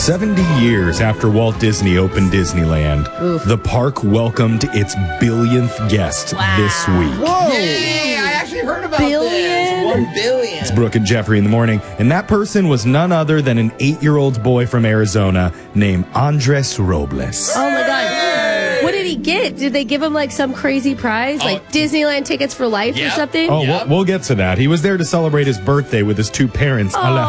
70 years after Walt Disney opened Disneyland, the park welcomed its billionth guest this week. Whoa! Yay, I actually heard about this. 1 billion. It's Brooke and Jeffrey in the morning, and that person was none other than an 8-year-old boy from Arizona named Andres Robles. Oh my God. What did he get? Did they give him like some crazy prize? Like Disneyland tickets for life or something? Oh, we'll get to that. He was there to celebrate his birthday with his two parents,